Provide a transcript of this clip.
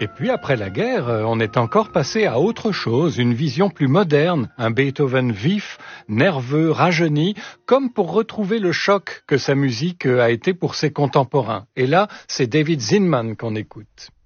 Et puis après la guerre, on est encore passé à autre chose, une vision plus moderne, un Beethoven vif, nerveux, rajeuni, comme pour retrouver le choc que sa musique a été pour ses contemporains. Et là, c'est David Zinman qu'on écoute.